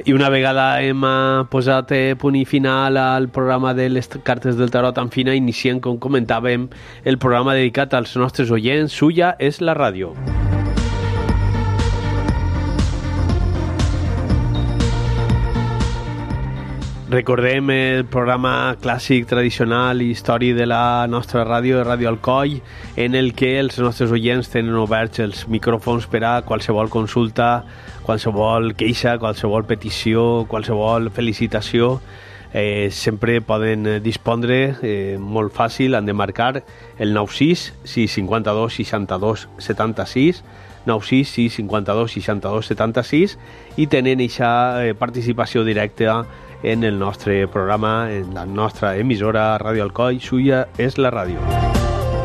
I una vegada hem posat punt i final al programa de les cartes del tarot en fina, iniciem, com comentàvem, el programa dedicat als nostres oients. Suya és la ràdio. Recordem el programa clàssic, tradicional i històric de la nostra ràdio, de Ràdio Alcoi, en el que els nostres oients tenen oberts els micròfons per a qualsevol consulta, qualsevol queixa, qualsevol petició, qualsevol felicitació. Sempre poden dispondre molt fàcil, han de marcar el 96 652 62 76, 96 652 62 76, i tenen aquesta participació directa en el nostre programa, en la nostra emissora Ràdio Alcoi. Suya és la ràdio.